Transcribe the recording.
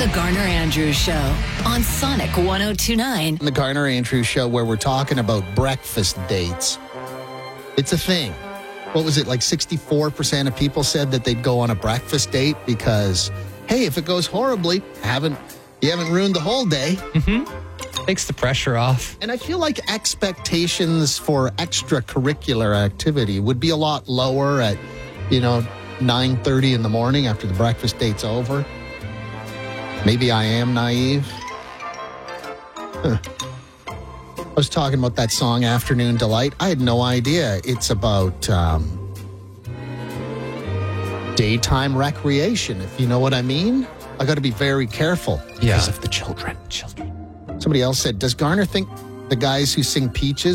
The Garner Andrews Show on Sonic 102.9. The Garner Andrews Show, where we're talking about breakfast dates. It's a thing. What was it, like 64% of people said that they'd go on a breakfast date because, hey, if it goes horribly, you haven't ruined the whole day. Mm-hmm. Takes the pressure off. And I feel like expectations for extracurricular activity would be a lot lower at, 9:30 in the morning after the breakfast date's over. Maybe I am naive. I was talking about that song, Afternoon Delight. I had no idea it's about daytime recreation, if you know what I mean. I got to be very careful because of the children. Somebody else said, does Garner think the guys who sing Peaches